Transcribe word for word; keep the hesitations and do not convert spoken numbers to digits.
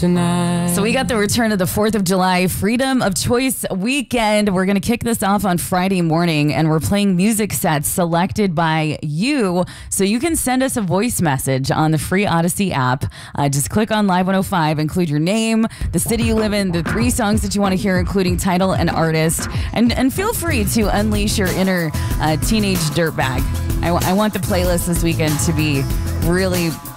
tonight. So we got the return of the fourth of July Freedom of Choice weekend. We're going to kick this off on Friday morning, and we're playing music sets selected by you. So you can send us a voice message on the free Odyssey app. Uh, just click on Live one oh five, include your name, the city you live in, the three songs that you want to hear, including title and artist. And, and feel free to unleash your inner uh, teenage dirtbag. I, w- I want the playlist this weekend to be really